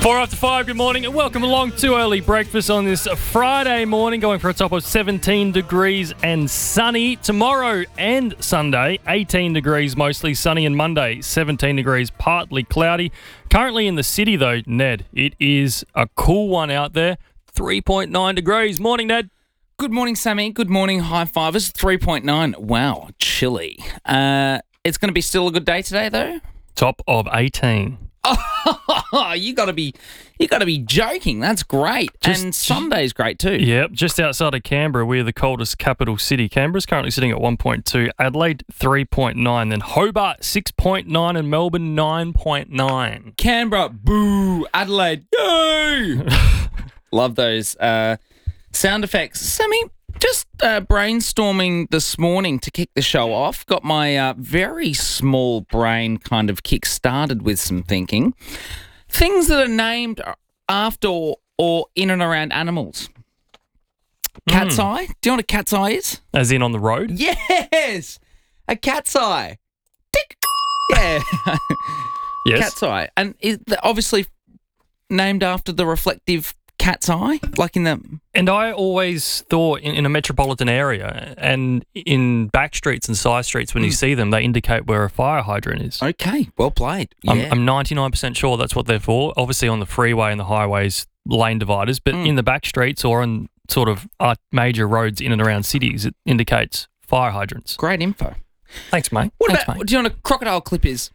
4 after 5, good morning and welcome along to Early Breakfast on this Friday morning, going for a top of 17 degrees and sunny. Tomorrow and Sunday, 18 degrees mostly sunny, and Monday, 17 degrees partly cloudy. Currently in the city though, Ned, it is a cool one out there, 3.9 degrees. Morning, Ned. Good morning, Sammy. Good morning, high fivers. 3.9. Wow, chilly. It's going to be still a good day today though? Top of 18. Oh, you got to be joking. That's great. And Sunday's great too. Yep, just outside of Canberra, we're the coldest capital city. Canberra's currently sitting at 1.2, Adelaide 3.9, then Hobart 6.9 and Melbourne 9.9. Canberra, boo. Adelaide, yay. Love those sound effects. Sammy, just brainstorming this morning to kick the show off. Got my very small brain kind of kick-started with some thinking. Things that are named after or in and around animals. Cat's eye. Do you know what a cat's eye is? As in on the road? Yes! A cat's eye. Tick! Yeah. Yes. Cat's eye. And is obviously named after the reflective cat's eye, like in the... And I always thought in a metropolitan area and in back streets and side streets, when you see them, they indicate where a fire hydrant is. Okay, well played. Yeah. I'm 99% sure that's what they're for. Obviously on the freeway and the highways, lane dividers, but in the back streets or on sort of major roads in and around cities, it indicates fire hydrants. Great info. Thanks, mate. What Thanks, about, mate. do you know what a crocodile clip is?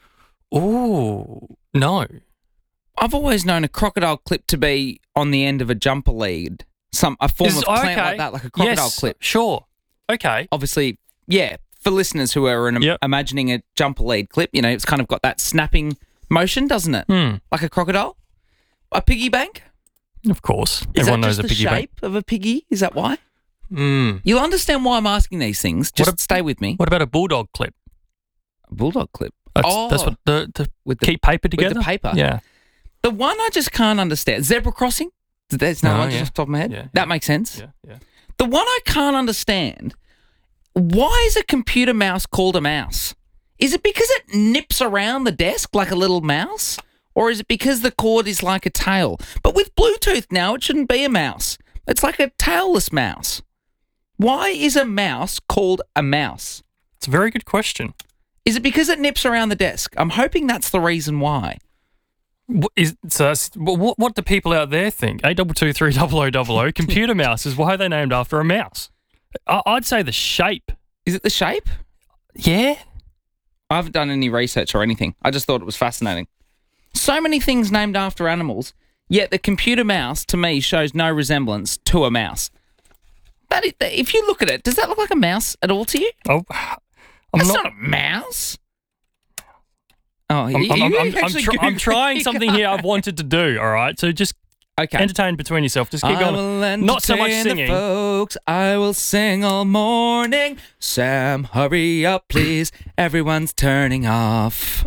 Ooh, no. I've always known a crocodile clip to be on the end of a jumper lead, a form of plant like that, like a crocodile yes, clip. Sure. Okay. Obviously, yeah, for listeners who are imagining a jumper lead clip, you know, it's kind of got that snapping motion, doesn't it? Like a crocodile. A piggy bank. Of course. Is Everyone that knows just a piggy the bank. shape of a piggy? Is that why? You'll understand why I'm asking these things. Just stay with me. What about a bulldog clip? A bulldog clip. That's what with the keep paper together? With the paper. Yeah. The one I just can't understand. Zebra crossing? There's no one just off the top of my head. Yeah, that makes sense. Yeah. The one I can't understand, why is a computer mouse called a mouse? Is it because it nips around the desk like a little mouse? Or is it because the cord is like a tail? But with Bluetooth now, it shouldn't be a mouse. It's like a tailless mouse. Why is a mouse called a mouse? It's a very good question. Is it because it nips around the desk? I'm hoping that's the reason why. What do people out there think? 82230000. Computer mouses, why are they named after a mouse? I'd say the shape. Is it the shape? Yeah. I haven't done any research or anything. I just thought it was fascinating. So many things named after animals, yet the computer mouse, to me, shows no resemblance to a mouse. But if you look at it, does that look like a mouse at all to you? Oh, That's not a mouse. Oh, I'm trying something here I've wanted to do, all right? So just entertain between yourself. Just keep going. Not so much singing. Folks, I will sing all morning. Sam, hurry up, please. Everyone's turning off.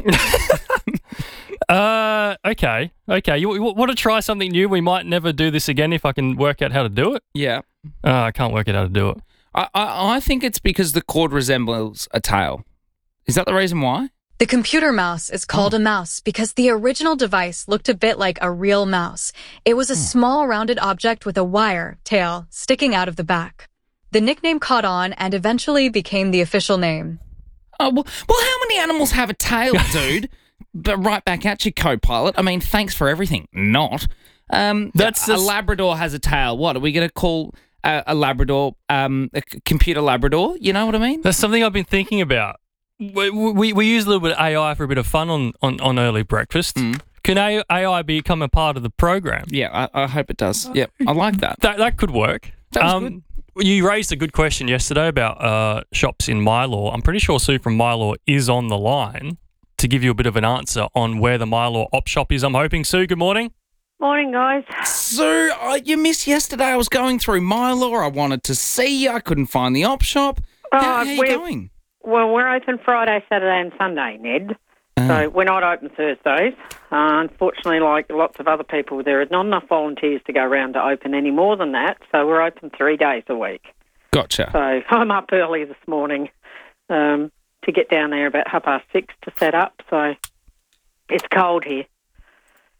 Okay. You want to try something new? We might never do this again if I can work out how to do it. Yeah. I can't work out how to do it. I think it's because the cord resembles a tail. Is that the reason why? The computer mouse is called a mouse because the original device looked a bit like a real mouse. It was a small rounded object with a wire tail sticking out of the back. The nickname caught on and eventually became the official name. Oh, well, how many animals have a tail, dude? But right back at you, co-pilot. I mean, thanks for everything. Not. A Labrador has a tail. What, are we going to call a Labrador a computer Labrador? You know what I mean? That's something I've been thinking about. We use a little bit of AI for a bit of fun on Early Breakfast. Can AI become a part of the program? Yeah, I hope it does. Yeah, I like that. That could work. That was good. You raised a good question yesterday about shops in Mylor. I'm pretty sure Sue from Mylor is on the line to give you a bit of an answer on where the Mylor op shop is, I'm hoping. Sue, good morning. Morning, guys. Sue, you missed yesterday. I was going through Mylor. I wanted to see you. I couldn't find the op shop. How are you going? Well, we're open Friday, Saturday and Sunday, Ned. So we're not open Thursdays. Unfortunately, like lots of other people, there are not enough volunteers to go around to open any more than that. So we're open 3 days a week. Gotcha. So I'm up early this morning to get down there about 6:30 to set up. So it's cold here.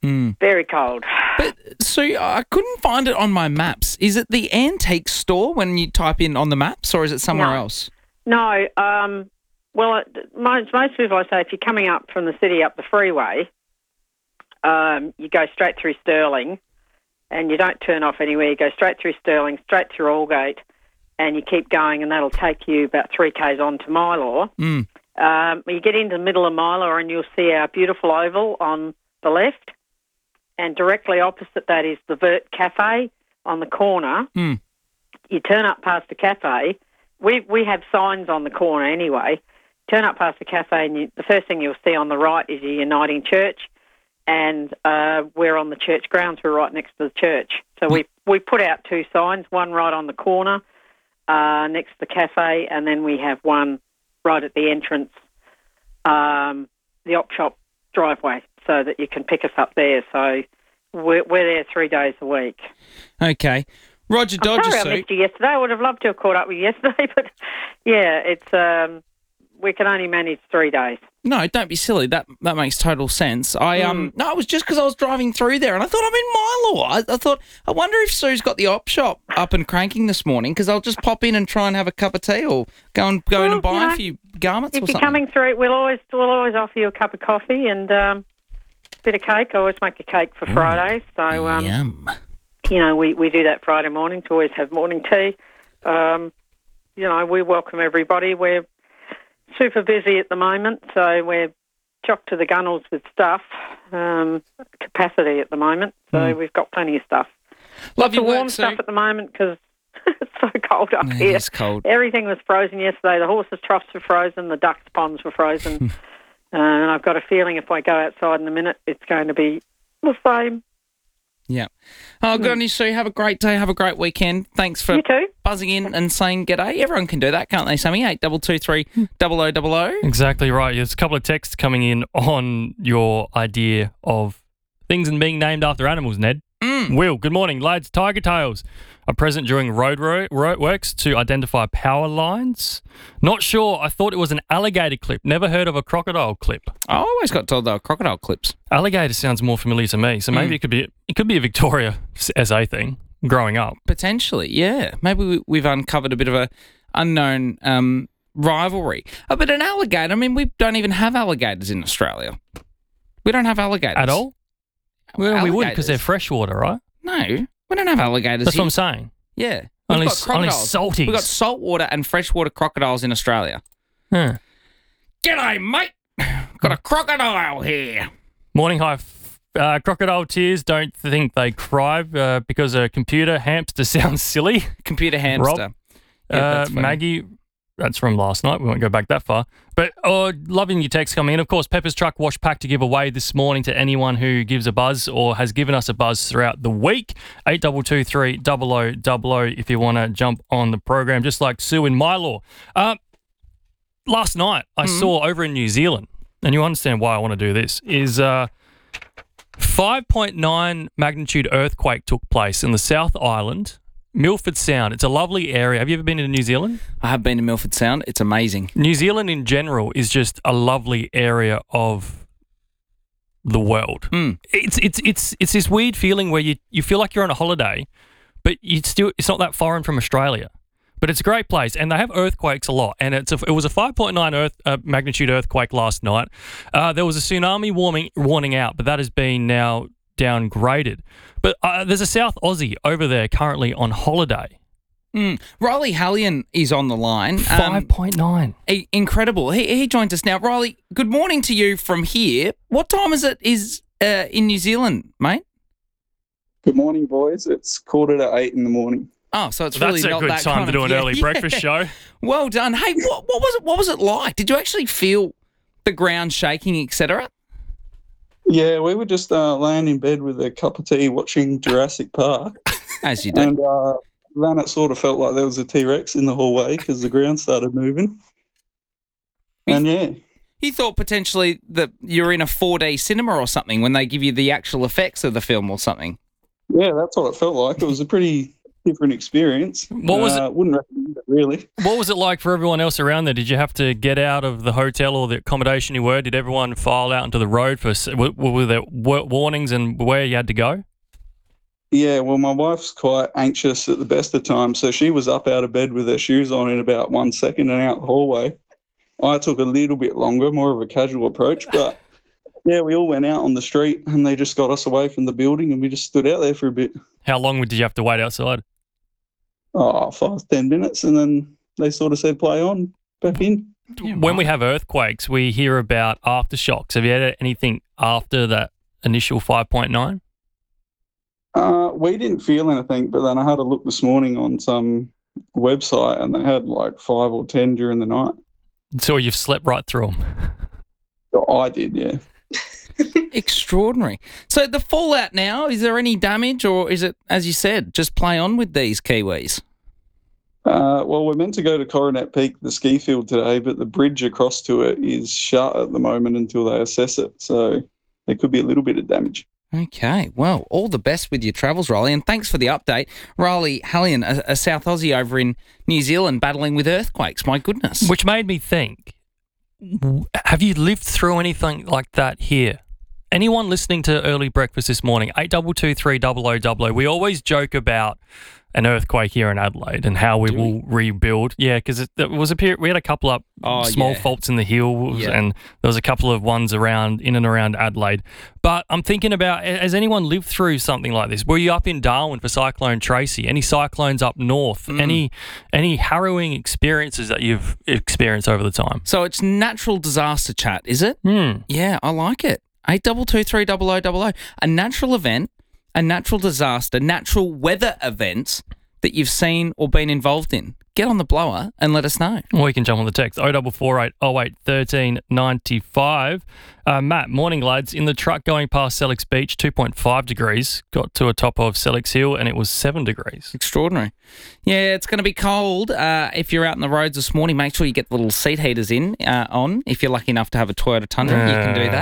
Very cold. But Sue, I couldn't find it on my maps. Is it the antique store when you type in on the maps, or is it somewhere No. else? No, well, most people, I say, if you're coming up from the city up the freeway, you go straight through Stirling and you don't turn off anywhere. You go straight through Stirling, straight through Aldgate, and you keep going, and that'll take you about 3 k's on to Mylor. You get into the middle of Mylor and you'll see our beautiful oval on the left, and directly opposite that is the Vert Cafe on the corner. You turn up past the cafe. We have signs on the corner anyway. Turn up past the cafe and the first thing you'll see on the right is your Uniting Church, and we're on the church grounds. We're right next to the church. So we put out 2 signs, one right on the corner next to the cafe, and then we have one right at the entrance, the op shop driveway, so that you can pick us up there. So we're there 3 days a week. Okay. Roger Dodger, Sorry I missed you yesterday. I would have loved to have caught up with you yesterday, but yeah, it's we can only manage 3 days. No, don't be silly. That makes total sense. No, it was just because I was driving through there and I thought I'm in Mylor. I thought, I wonder if Sue's got the op shop up and cranking this morning, because I'll just pop in and try and have a cup of tea or go in and buy a few garments or If something. you're coming through, we'll always offer you a cup of coffee and a bit of cake. I always make a cake for Fridays. So, Yum. we do that Friday morning to always have morning tea. We welcome everybody. We're super busy at the moment, so we're chocked to the gunnels with stuff, capacity at the moment. So we've got plenty of stuff. Love Lots your of warm work, stuff Sue. at the moment because it's so cold up It here. is cold. Everything was frozen yesterday. The horses' troughs were frozen. The ducks' ponds were frozen. And I've got a feeling if I go outside in a minute, it's going to be the same. Yeah. Oh, good on you, Sue. Have a great day. Have a great weekend. Thanks for You too. buzzing in and saying g'day. Everyone can do that, can't they, Sammy? 8223 0000. Exactly right. There's a couple of texts coming in on your idea of things and being named after animals, Ned. Will, good morning. Lads, tiger tails are present during road works to identify power lines. Not sure. I thought it was an alligator clip. Never heard of a crocodile clip. I always got told they were crocodile clips. Alligator sounds more familiar to me, so maybe it could be a Victoria SA thing growing up. Potentially, yeah. Maybe we've uncovered a bit of a unknown rivalry. But an alligator, I mean, we don't even have alligators in Australia. We don't have alligators. At all? Well, we would because they're Alligators. freshwater, right? No, we don't have alligators That's here. what I'm saying. Yeah. Only We've got crocodiles. salties. We've got saltwater and freshwater crocodiles in Australia. Huh. G'day, mate. Got a crocodile here. Morning, hi. Crocodile tears, don't think they cry because a computer hamster sounds silly. Computer hamster. Yeah, that's funny. Maggie, that's from last night. We won't go back that far. But loving your text coming in. Of course, Pepper's Truck Wash Pack to give away this morning to anyone who gives a buzz or has given us a buzz throughout the week. 8223 0000 if you want to jump on the program, just like Sue in Mylor. Last night, I saw over in New Zealand, and you understand why I want to do this, is 5.9 magnitude earthquake took place in the South Island, Milford Sound. It's a lovely area. Have you ever been to New Zealand? I have been to Milford Sound. It's amazing. New Zealand in general is just a lovely area of the world. It's this weird feeling where you feel like you're on a holiday, but it's not that foreign from Australia. But it's a great place, and they have earthquakes a lot. And it was a 5.9 magnitude earthquake last night. There was a tsunami warning out, but that has been now downgraded. But there's a South Aussie over there currently on holiday. Riley Hallion is on the line. 5.9. Incredible. He joins us now. Riley, good morning to you from here. What time is it in New Zealand, mate? Good morning, boys. It's 7:45 in the morning. Oh, so it's really That's a not good that time kind to do of, an early breakfast show. Well done. Hey, what was it? What was it like? Did you actually feel the ground shaking, etc.? Yeah, we were just laying in bed with a cup of tea watching Jurassic Park. As you do. And then it sort of felt like there was a T-Rex in the hallway because the ground started moving. And yeah. You thought potentially that you're in a 4D cinema or something when they give you the actual effects of the film or something. Yeah, that's what it felt like. It was a pretty different experience. What was it? Wouldn't recommend it, really. What was it like for everyone else around there? Did you have to get out of the hotel or the accommodation you were? Did everyone file out into the road were there warnings and where you had to go? Yeah, well, my wife's quite anxious at the best of times, so she was up out of bed with her shoes on in about 1 second and out the hallway. I took a little bit longer, more of a casual approach, but yeah, we all went out on the street and they just got us away from the building and we just stood out there for a bit. How long did you have to wait outside? 5-10 minutes, and then they sort of said play on, back in. When we have earthquakes, we hear about aftershocks. Have you had anything after that initial 5.9? We didn't feel anything, but then I had a look this morning on some website and they had like 5 or 10 during the night. So you've slept right through them? I did, yeah. Extraordinary. So the fallout now, is there any damage or is it, as you said, just play on with these Kiwis? Well, we're meant to go to Coronet Peak, the ski field today, but the bridge across to it is shut at the moment until they assess it. So there could be a little bit of damage. Okay, well, all the best with your travels, Riley, and thanks for the update. Riley Hallion, a South Aussie over in New Zealand battling with earthquakes, my goodness. Which made me think, have you lived through anything like that here? Anyone listening to Early Breakfast this morning, 8223 0000, we always joke about an earthquake here in Adelaide and how we will rebuild. Yeah, because it was a period, we had a couple of small faults in the hills and there was a couple of ones in and around Adelaide. But I'm thinking about, has anyone lived through something like this? Were you up in Darwin for Cyclone Tracy? Any cyclones up north? Any harrowing experiences that you've experienced over the time? So it's natural disaster chat, is it? Yeah, I like it. 8223 0000. A natural event, a natural disaster, natural weather events that you've seen or been involved in. Get on the blower and let us know. Or you can jump on the text 0448 08 13 95. Matt, morning lads. In the truck going past Sellex Beach, 2.5 degrees. Got to a top of Sellex Hill and it was 7 degrees. Extraordinary. Yeah, it's going to be cold. If you're out on the roads this morning, make sure you get the little seat heaters on. If you're lucky enough to have a Toyota Tundra, you can do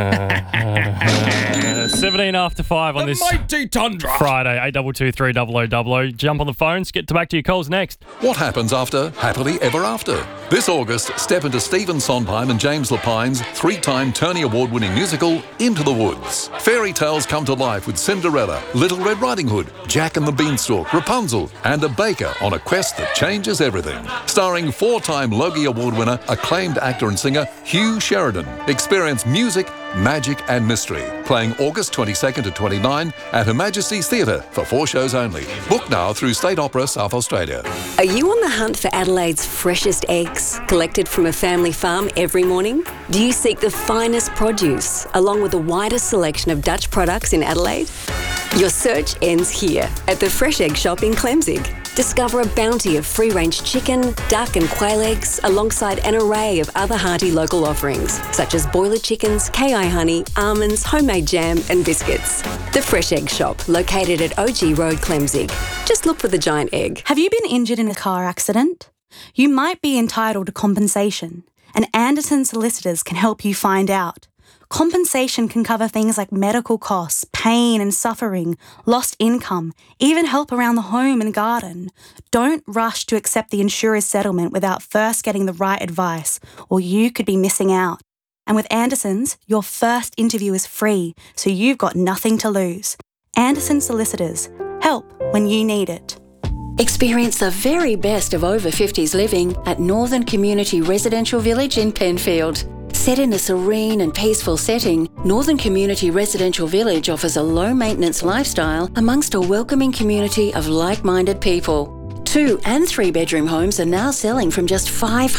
that. 17 after 5 on the this mighty Tundra. Friday, 8223 0000. Jump on the phones. Get back to your calls next. What happens after Happily Ever After? This August, step into Stephen Sondheim and James Lapine's 3-time Tony Award-winning musical, Into the Woods. Fairy tales come to life with Cinderella, Little Red Riding Hood, Jack and the Beanstalk, Rapunzel, and a baker on a quest that changes everything. Starring 4-time Logie Award winner, acclaimed actor and singer Hugh Sheridan. Experience music, magic and mystery. Playing August 22nd to 29 at Her Majesty's Theatre for 4 shows only. Book now through State Opera South Australia. Are you on the hunt for Adelaide's freshest eggs, collected from a family farm every morning? Do you seek the finest produce, along with the widest selection of Dutch products in Adelaide? Your search ends here, at the Fresh Egg Shop in Clemzig. Discover a bounty of free-range chicken, duck and quail eggs, alongside an array of other hearty local offerings, such as boiler chickens, KI honey, almonds, homemade jam and biscuits. The Fresh Egg Shop, located at OG Road, Clemzig. Just look for the giant egg. Have you been injured in a car accident? You might be entitled to compensation, and Anderson Solicitors can help you find out. Compensation can cover things like medical costs, pain and suffering, lost income, even help around the home and garden. Don't rush to accept the insurer's settlement without first getting the right advice, or you could be missing out. And with Anderson's, your first interview is free, so you've got nothing to lose. Anderson Solicitors. Help when you need it. Experience the very best of over 50s living at Northern Community Residential Village in Penfield. Set in a serene and peaceful setting, Northern Community Residential Village offers a low-maintenance lifestyle amongst a welcoming community of like-minded people. 2- and 3-bedroom homes are now selling from just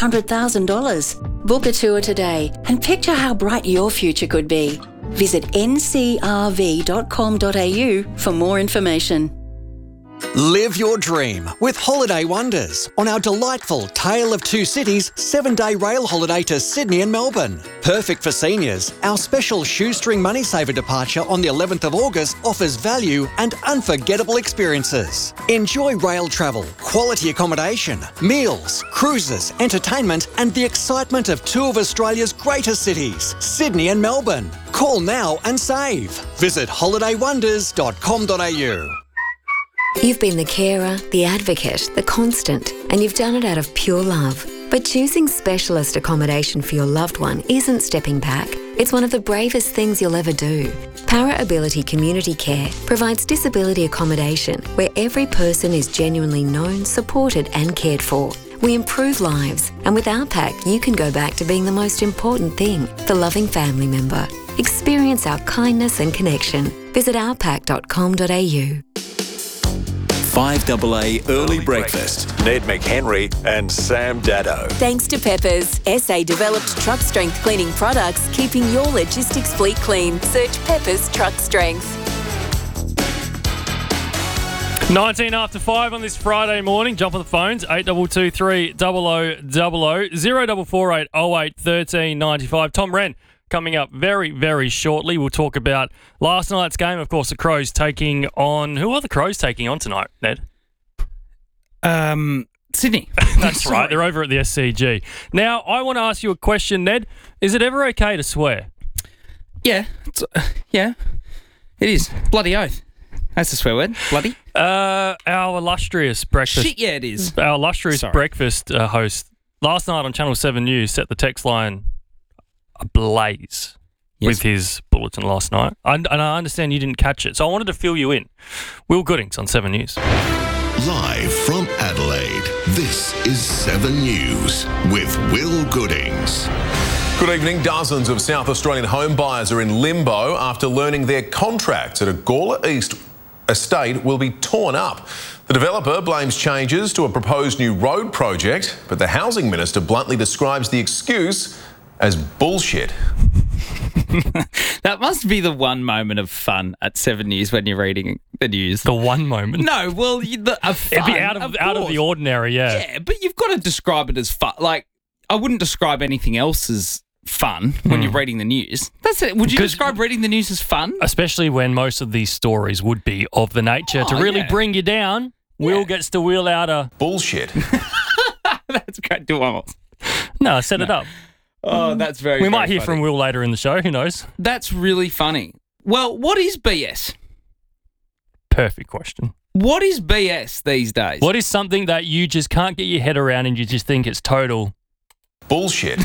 $500,000. Book a tour today and picture how bright your future could be. Visit ncrv.com.au for more information. Live your dream with Holiday Wonders on our delightful Tale of Two Cities 7-day rail holiday to Sydney and Melbourne. Perfect for seniors, our special shoestring money saver departure on the 11th of August offers value and unforgettable experiences. Enjoy rail travel, quality accommodation, meals, cruises, entertainment and the excitement of 2 of Australia's greatest cities, Sydney and Melbourne. Call now and save. Visit holidaywonders.com.au. You've been the carer, the advocate, the constant, and you've done it out of pure love. But choosing specialist accommodation for your loved one isn't stepping back. It's one of the bravest things you'll ever do. Para Ability Community Care provides disability accommodation where every person is genuinely known, supported and cared for. We improve lives, and with our pack, you can go back to being the most important thing, the loving family member. Experience our kindness and connection. Visit ourpack.com.au. 5AA Early Breakfast. Ned McHenry and Sam Daddo. Thanks to Peppers, SA-developed truck strength cleaning products, keeping your logistics fleet clean. Search Peppers Truck Strength. 19 after 5 on this Friday morning. Jump on the phones, 8223 0000, 0448 08 13 95. Tom Wren coming up very, very shortly. We'll talk about last night's game. Of course, the Crows taking on... Who are the Crows taking on tonight, Ned? Sydney. That's right. They're over at the SCG. Now, I want to ask you a question, Ned. Is it ever okay to swear? Yeah. Yeah. It is. Bloody oath. That's a swear word. Bloody. Our illustrious breakfast... Shit, yeah, it is. Our illustrious breakfast host last night on Channel 7 News set the text line ablaze with his bulletin last night. And I understand you didn't catch it, so I wanted to fill you in. Will Goodings on 7 News. Live from Adelaide, this is 7 News with Will Goodings. Good evening. Dozens of South Australian home buyers are in limbo after learning their contracts at a Gawler East estate will be torn up. The developer blames changes to a proposed new road project, but the Housing Minister bluntly describes the excuse as bullshit. That must be the one moment of fun at 7 News when you're reading the news. The one moment? No, well, fun, it'd be out of the ordinary, yeah. Yeah, but you've got to describe it as fun. Like, I wouldn't describe anything else as fun when you're reading the news. That's it. Would you describe reading the news as fun? Especially when most of these stories would be of the nature to really bring you down. Will gets to wheel out a... bullshit. That's great. Do one more. No, set it up. Oh, that's very We might hear funny. from Will later in the show. Who knows? That's really funny. Well, what is BS? Perfect question. What is BS these days? What is something that you just can't get your head around and you just think it's total bullshit?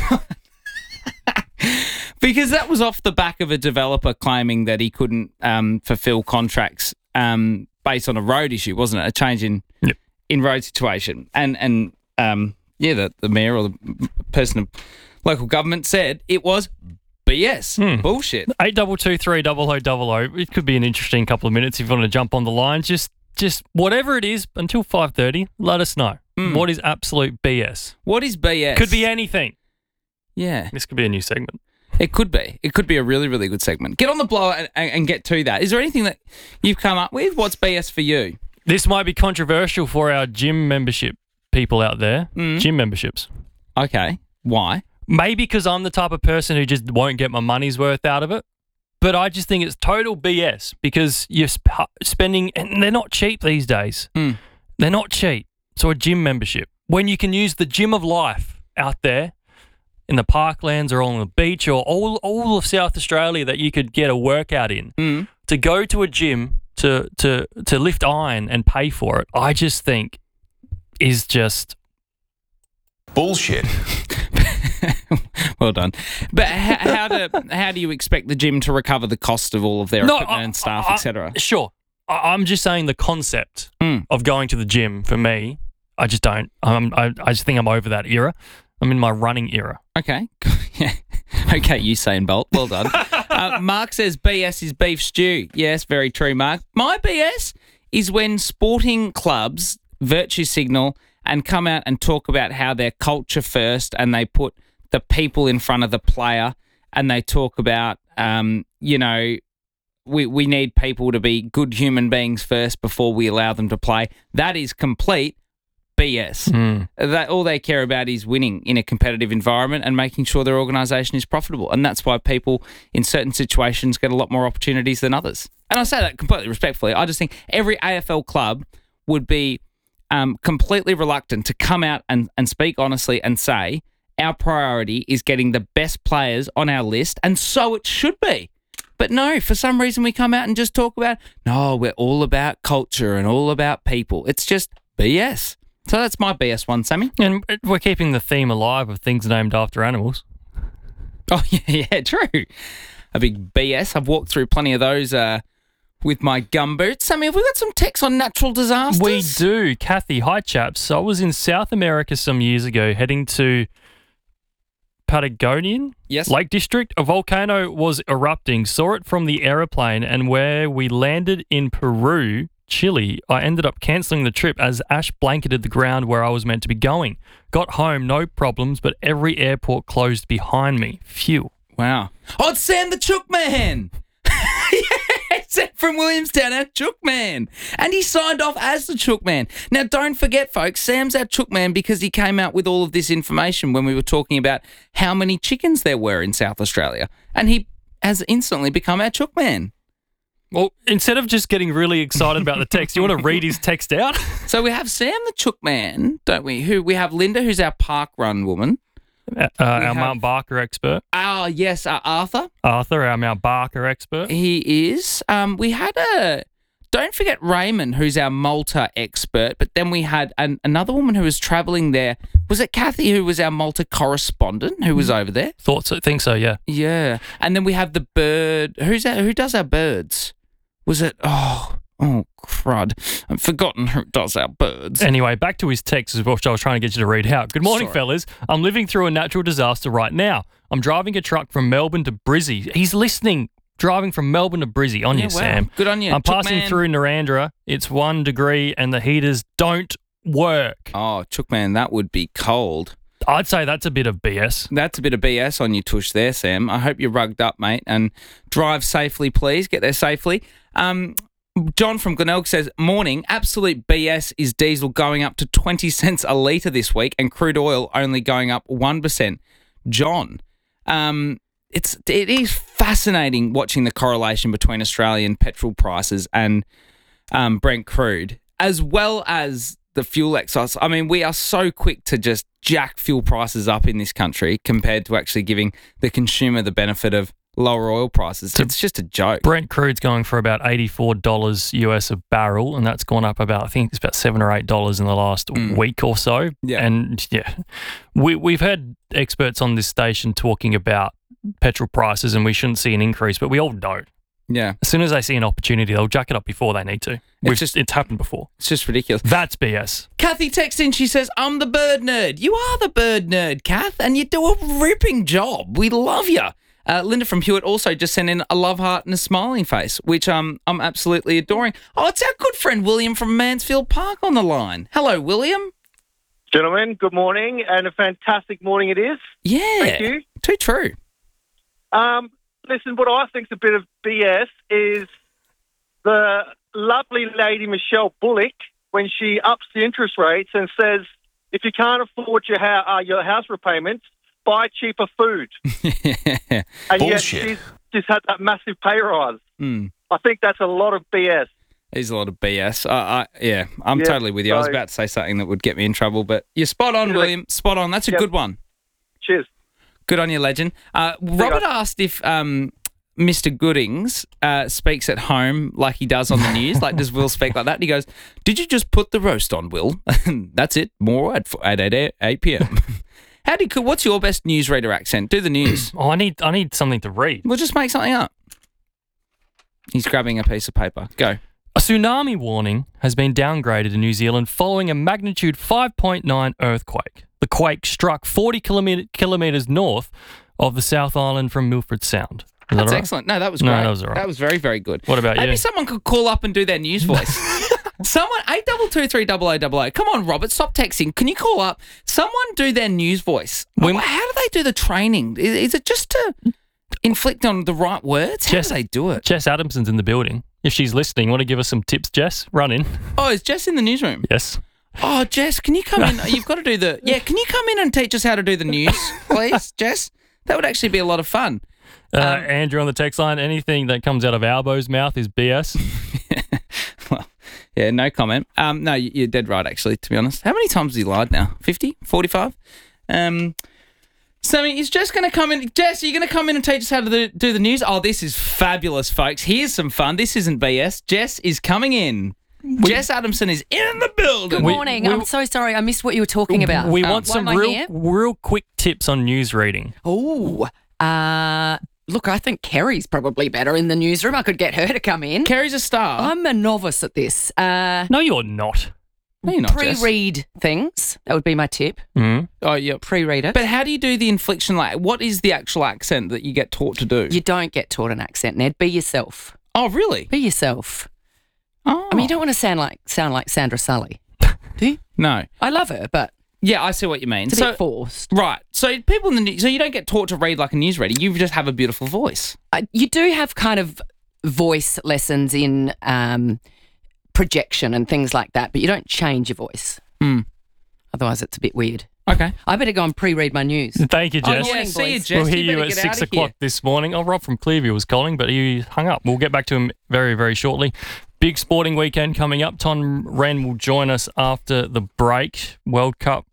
Because that was off the back of a developer claiming that he couldn't fulfill contracts based on a road issue, wasn't it? A change in road situation. And the mayor or the person of local government said it was BS. Bullshit. 8223 0000. It could be an interesting couple of minutes if you want to jump on the line. Just whatever it is until 5:30, let us know. What is absolute BS? What is BS? Could be anything. Yeah. This could be a new segment. It could be. It could be a really, really good segment. Get on the blower and get to that. Is there anything that you've come up with? What's BS for you? This might be controversial for our gym membership people out there. Gym memberships. Okay. Why? Maybe because I'm the type of person who just won't get my money's worth out of it. But I just think it's total BS because you're spending, and they're not cheap these days. They're not cheap. So a gym membership, when you can use the gym of life out there in the parklands or on the beach or all of South Australia that you could get a workout in, to go to a gym to lift iron and pay for it, I just think is just bullshit. Well done. But how do you expect the gym to recover the cost of all of their equipment and staff, etc.? Sure. I'm just saying the concept of going to the gym for me, I just don't. I just think I'm over that era. I'm in my running era. Okay. Yeah. Okay, Usain Bolt. Well done. Mark says BS is beef stew. Yes, very true, Mark. My BS is when sporting clubs virtue signal and come out and talk about how they're culture first and they put the people in front of the player and they talk about, we need people to be good human beings first before we allow them to play. That is complete BS. That all they care about is winning in a competitive environment and making sure their organisation is profitable. And that's why people in certain situations get a lot more opportunities than others. And I say that completely respectfully. I just think every AFL club would be completely reluctant to come out and speak honestly and say our priority is getting the best players on our list, and so it should be. But no, for some reason we come out and just talk about, no, we're all about culture and all about people. It's just BS. So that's my BS one, Sammy. And we're keeping the theme alive of things named after animals. Oh, yeah, true. A big BS. I've walked through plenty of those with my gumboots. Sammy, have we got some texts on natural disasters? We do. Kathy, hi, chaps. So I was in South America some years ago heading to Patagonian Lake District. A volcano was erupting. Saw it from the aeroplane, and where we landed in Peru, Chile, I ended up cancelling the trip as ash blanketed the ground where I was meant to be going. Got home, no problems, but every airport closed behind me. Phew. Wow. Oh, it's Sam the Chook Man. Sam from Williamstown, our Chook Man. And he signed off as the Chook Man. Now, don't forget, folks, Sam's our Chook Man because he came out with all of this information when we were talking about how many chickens there were in South Australia. And he has instantly become our Chook Man. Well, instead of just getting really excited about the text, you want to read his text out? So we have Sam the Chook Man, don't we? We have Linda, who's our park run woman. Our Mount Barker expert. Oh, yes, Arthur. Arthur, our Mount Barker expert. He is. We had don't forget Raymond, who's our Malta expert, but then we had another woman who was travelling there. Was it Kathy, who was our Malta correspondent, who was over there? Think so, yeah. Yeah. And then we have the bird. Who does our birds? Was it? Oh, crud. I've forgotten who does our birds. Anyway, back to his text, which I was trying to get you to read out. Good morning, Sorry. fellas. I'm living through a natural disaster right now. I'm driving a truck from Melbourne to Brizzy. He's listening. Driving from Melbourne to Brizzy. On you, wow. Sam. Good on you. I'm Chook passing Man. through Narrandera. It's 1 degree and the heaters don't work. Oh, Chook Man, that would be cold. I'd say that's a bit of BS. That's a bit of BS on your tush there, Sam. I hope you're rugged up, mate, and drive safely, please. Get there safely. John from Glenelg says, morning, absolute BS is diesel going up to 20 cents a litre this week and crude oil only going up 1%. John, it is fascinating watching the correlation between Australian petrol prices and Brent crude, as well as the fuel excise. I mean, we are so quick to just jack fuel prices up in this country compared to actually giving the consumer the benefit of lower oil prices. It's just a joke. Brent crude's going for about $84 US a barrel, and that's gone up I think it's about $7 or $8 in the last week or so. Yeah. And we've had experts on this station talking about petrol prices and we shouldn't see an increase, but we all don't. Yeah. As soon as they see an opportunity, they'll jack it up before they need to. It's happened before. It's just ridiculous. That's BS. Kathy texts in, she says, I'm the bird nerd. You are the bird nerd, Kath, and you do a ripping job. We love you. Linda from Hewitt also just sent in a love heart and a smiling face, which I'm absolutely adoring. Oh, it's our good friend William from Mansfield Park on the line. Hello, William. Gentlemen, good morning, and a fantastic morning it is. Yeah. Thank you. Too true. Listen, what I think is a bit of BS is the lovely lady Michelle Bullock, when she ups the interest rates and says, if you can't afford your house repayments, buy cheaper food. And Bullshit. yet she's had that massive pay rise. I think that's a lot of BS. There's a lot of BS. I'm totally with you. I was about to say something that would get me in trouble, but you're spot on, William. Spot on. That's a good one. Cheers. Good on you, legend. Robert asked if Mr. Goodings speaks at home like he does on the news. Like, does Will speak like that? And he goes, did you just put the roast on, Will? That's it. More at 8 p.m. What's your best newsreader accent? Do the news. I need something to read. We'll just make something up. He's grabbing a piece of paper. Go. A tsunami warning has been downgraded in New Zealand following a magnitude 5.9 earthquake. The quake struck 40 kilometres north of the South Island from Milford Sound. That's excellent. No, that was great. No, that was all right. That was very, very good. What about you? Maybe someone could call up and do their news voice. Someone, 82230000. Come on, Robert, stop texting. Can you call up? Someone do their news voice. How do they do the training? Is it just to inflict on the right words? How do they do it? Jess Adamson's in the building. If she's listening, want to give us some tips, Jess? Run in. Oh, is Jess in the newsroom? Yes. Oh, Jess, can you come in? You've got to do the... Yeah, can you come in and teach us how to do the news, please, Jess? That would actually be a lot of fun. Andrew on the text line, anything that comes out of Albo's mouth is BS. Well, yeah, no comment. No, you're dead right, actually, to be honest. How many times has he lied now? 50? 45? Sammy, is Jess going to come in? Jess, are you going to come in and teach us how to do the news? Oh, this is fabulous, folks. Here's some fun. This isn't BS. Jess is coming in. Jess Adamson is in the building. Good morning. I'm so sorry. I missed what you were talking about. We want some real quick tips on news reading. Oh, look, I think Kerry's probably better in the newsroom. I could get her to come in. Kerry's a star. I'm a novice at this. No, you're not. No, you're not, Jess. Pre-read things. That would be my tip. Mm. Oh, yeah. Pre-read it. But how do you do the inflection? Like, what is the actual accent that you get taught to do? You don't get taught an accent, Ned. Be yourself. Oh, really? Be yourself. Oh. I mean, you don't want to sound like Sandra Sully, do you? No. I love her, but yeah, I see what you mean. It's a bit forced. Right. So people in the news, so you don't get taught to read like a newsreader. You just have a beautiful voice. You do have kind of voice lessons in projection and things like that, but you don't change your voice. Otherwise, it's a bit weird. Okay. I better go and pre-read my news. Thank you, Jess. Yeah, see you, Jess. We'll hear You you better at get out 6 of o'clock here. this morning. Oh, Rob from Clearview was calling, but he hung up. We'll get back to him very, very shortly. Big sporting weekend coming up. Tom Wren will join us after the break. World Cup.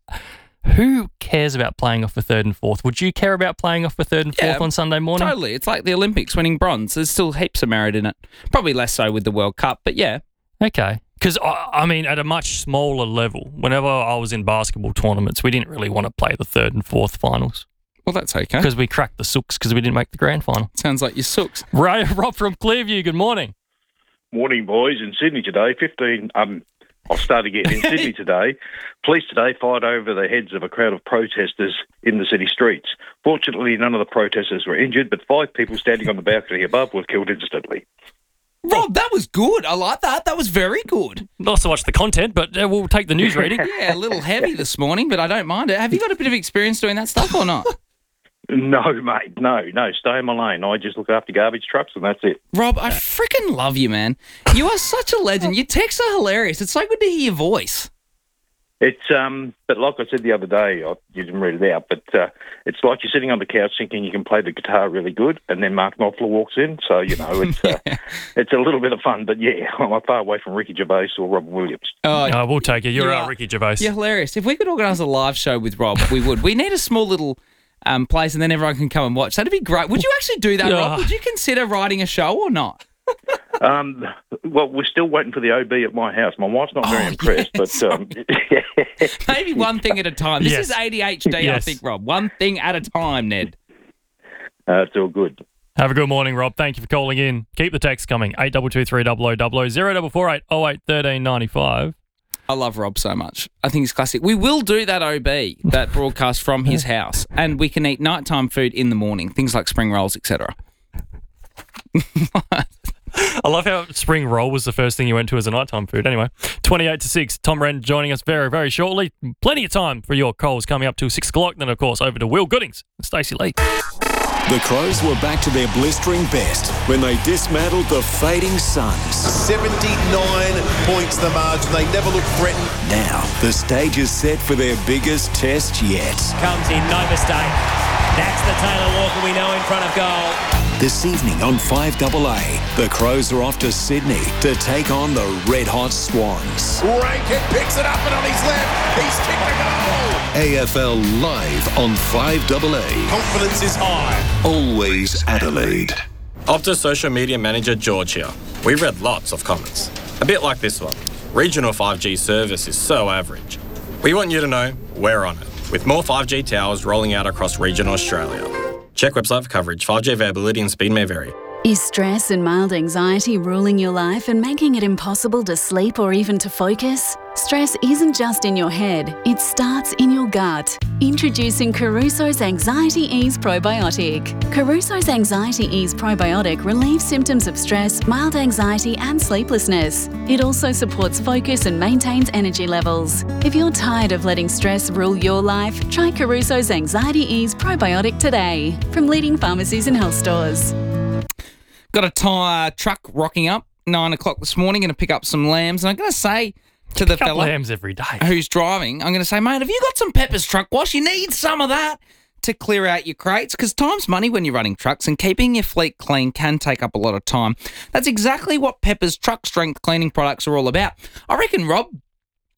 Who cares about playing off the third and fourth? Would you care about playing off the third and fourth on Sunday morning? Totally. It's like the Olympics winning bronze. There's still heaps of merit in it. Probably less so with the World Cup, but yeah. Okay. Because, I mean, at a much smaller level, whenever I was in basketball tournaments, we didn't really want to play the third and fourth finals. Well, that's okay. Because we cracked the sooks because we didn't make the grand final. Sounds like your sooks. Rob from Clearview, good morning. Morning, boys. In Sydney today, I'll start again. In Sydney today, police today fired over the heads of a crowd of protesters in the city streets. Fortunately, none of the protesters were injured, but 5 people standing on the balcony above were killed instantly. Rob, that was good. I like that. That was very good. Not so much the content, but we'll take the news reading. Yeah, a little heavy this morning, but I don't mind it. Have you got a bit of experience doing that stuff or not? No, mate. No. Stay in my lane. I just look after garbage trucks and that's it. Rob, I freaking love you, man. You are such a legend. Your texts are hilarious. It's so good to hear your voice. It's, but like I said the other day, you didn't read it out, but it's like you're sitting on the couch thinking you can play the guitar really good, and then Mark Knopfler walks in, so, you know, it's it's a little bit of fun, but yeah, I'm far away from Ricky Gervais or Robin Williams. Oh, we'll take it. You're our Ricky Gervais. You're hilarious. If we could organise a live show with Rob, we would. We need a small little place, and then everyone can come and watch. That'd be great. Would you actually do that, Rob? Would you consider writing a show or not? Well, we're still waiting for the OB at my house. My wife's not very impressed, but maybe one thing at a time. This Yes. is ADHD, Yes. I think, Rob. One thing at a time, Ned. It's all good. Have a good morning, Rob. Thank you for calling in. Keep the text coming. 8223 0448 08 13 95. I love Rob so much. I think he's classic. We will do that OB, that broadcast from his house, and we can eat nighttime food in the morning, things like spring rolls, etc. I love how spring roll was the first thing you went to as a nighttime food. Anyway, 28 to 6. Tom Wren joining us very, very shortly. Plenty of time for your calls coming up till 6 o'clock. Then, of course, over to Will Goodings and Stacey Lee. The Crows were back to their blistering best when they dismantled the fading Suns. 79 points the margin. They never looked threatened. Now, the stage is set for their biggest test yet. Comes in, no mistake. That's the Taylor Walker we know in front of goal. This evening on 5AA, the Crows are off to Sydney to take on the red-hot Swans. Rankin picks it up and on his left, he's kicked a goal. AFL Live on 5AA. Confidence is high. Always Adelaide. Optus social media manager George here. We read lots of comments. A bit like this one. Regional 5G service is so average. We want you to know we're on it, with more 5G towers rolling out across regional Australia. Check website for coverage. 5G availability and speed may vary. Is stress and mild anxiety ruling your life and making it impossible to sleep or even to focus? Stress isn't just in your head, it starts in your gut. Introducing Caruso's Anxiety Ease Probiotic. Caruso's Anxiety Ease Probiotic relieves symptoms of stress, mild anxiety and sleeplessness. It also supports focus and maintains energy levels. If you're tired of letting stress rule your life, try Caruso's Anxiety Ease Probiotic today from leading pharmacies and health stores. Got a truck rocking up 9 o'clock this morning, going to pick up some lambs. And I'm going to say to the fella lambs every day who's driving, I'm going to say, mate, have you got some Pepper's truck wash? You need some of that to clear out your crates because time's money when you're running trucks and keeping your fleet clean can take up a lot of time. That's exactly what Pepper's truck strength cleaning products are all about. I reckon, Rob,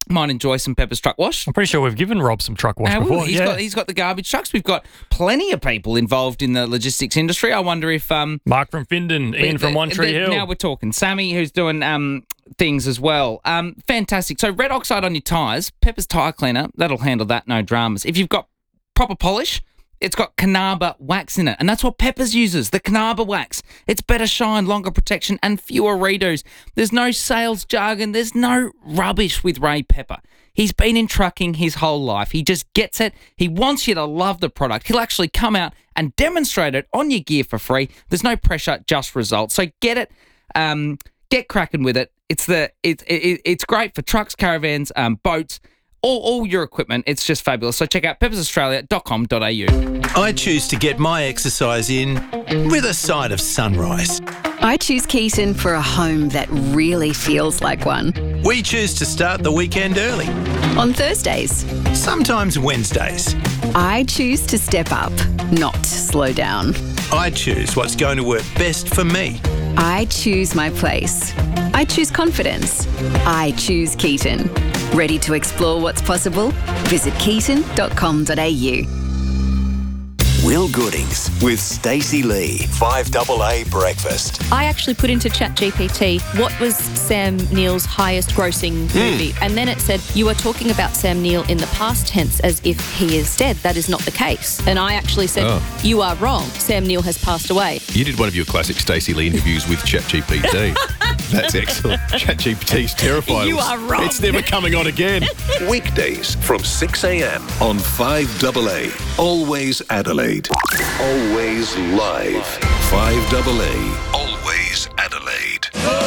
Might enjoy some Pepper's Truck Wash. I'm pretty sure we've given Rob some truck wash before. He's got the garbage trucks. We've got plenty of people involved in the logistics industry. I wonder if Mark from Findon, Ian from One Tree Hill. Now we're talking. Sammy, who's doing things as well. Fantastic. So red oxide on your tyres, Pepper's Tyre Cleaner, that'll handle that, no dramas. If you've got proper polish, it's got Canaba wax in it, and that's what Peppers uses, the Canaba wax. It's better shine, longer protection, and fewer redos. There's no sales jargon. There's no rubbish with Ray Pepper. He's been in trucking his whole life. He just gets it. He wants you to love the product. He'll actually come out and demonstrate it on your gear for free. There's no pressure, just results. So get it. Get cracking with it. It's great for trucks, caravans, boats, all your equipment. It's just fabulous. So check out peppersaustralia.com.au. I choose to get my exercise in with a side of sunrise. I choose Keaton for a home that really feels like one. We choose to start the weekend early. On Thursdays. Sometimes Wednesdays. I choose to step up, not slow down. I choose what's going to work best for me. I choose my place. I choose confidence. I choose Keaton. Ready to explore what's possible? Visit keaton.com.au. Will Goodings with Stacey Lee. 5AA Breakfast. I actually put into ChatGPT what was Sam Neill's highest grossing movie, and then it said you are talking about Sam Neill in the past tense as if he is dead. That is not the case. And I actually said you are wrong. Sam Neill has passed away. You did one of your classic Stacey Lee interviews with ChatGPT. That's excellent. ChatGPT's terrifying. You are wrong. It's never coming on again. Weekdays from 6 a.m. on 5AA. Always Adelaide. Always live. 5AA. Always Adelaide.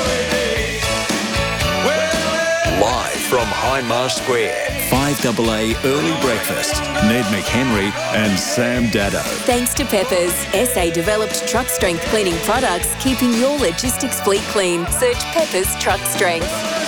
Live from Highmarsh Square. 5AA Early Breakfast. Ned McHenry and Sam Dado. Thanks to Peppers, SA-developed truck strength cleaning products, keeping your logistics fleet clean. Search Peppers Truck Strength.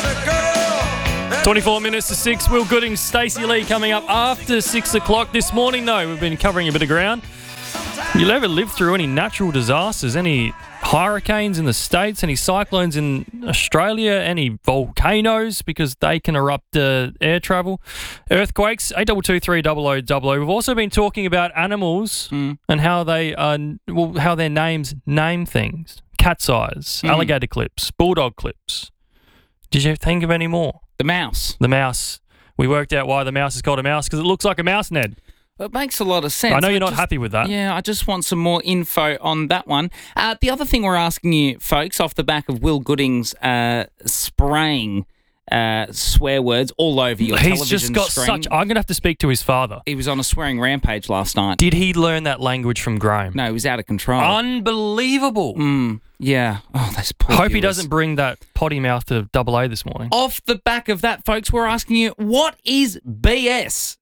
24 minutes to 6. Will Goodings, Stacey Lee coming up after 6 o'clock this morning, though. We've been covering a bit of ground. You'll ever live through any natural disasters, any hurricanes in the States, any cyclones in Australia, any volcanoes, because they can erupt air travel, earthquakes, 8223 We've also been talking about animals and how how their names name things. Cat's eyes, alligator clips, bulldog clips. Did you think of any more? The mouse. The mouse. We worked out why the mouse is called a mouse, because it looks like a mouse, Ned. It makes a lot of sense. I know you're not happy with that. Yeah, I just want some more info on that one. The other thing we're asking you, folks, off the back of Will Goodings spraying swear words all over your television He's just got screen. I'm going to have to speak to his father. He was on a swearing rampage last night. Did he learn that language from Graham? No, he was out of control. Unbelievable. Yeah. Oh, those poor Hope he viewers. doesn't bring that potty mouth to AA this morning. Off the back of that, folks, we're asking you, what is BS?